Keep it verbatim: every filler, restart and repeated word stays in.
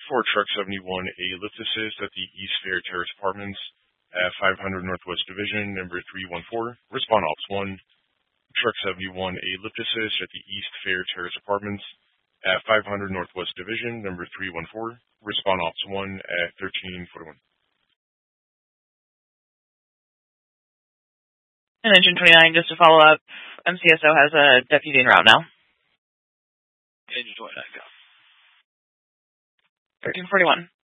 for Truck seventy-one, a lift assist at the East Fair Terrace Apartments at five hundred Northwest Division, number three one four. Respond Ops one. Truck seventy-one, a lift assist at the East Fair Terrace Apartments at five hundred Northwest Division, number three one four. Respond Ops one at thirteen forty-one. And Engine twenty-nine, just to follow up, M C S O has a deputy en route now. Engine twenty-nine, go. thirteen forty-one.